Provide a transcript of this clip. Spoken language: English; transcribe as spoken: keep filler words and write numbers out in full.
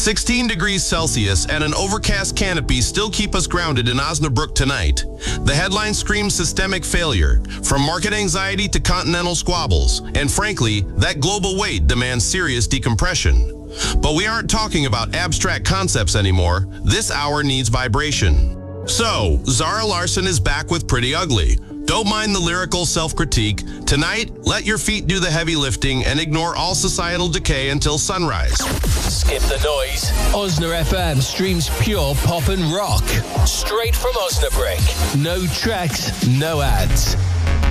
sixteen degrees Celsius and an overcast canopy still keep us grounded in Osnabrück tonight. The headline screams systemic failure, from market anxiety to continental squabbles, and frankly, that global weight demands serious decompression. But we aren't talking about abstract concepts anymore. This hour needs vibration. So, Zara Larsson is back with Pretty Ugly. Don't mind the lyrical self-critique. Tonight, let your feet do the heavy lifting and ignore all societal decay until sunrise. Skip the noise. Osna F M streams pure pop and rock. Straight from Osnabrück. No tracks, no ads.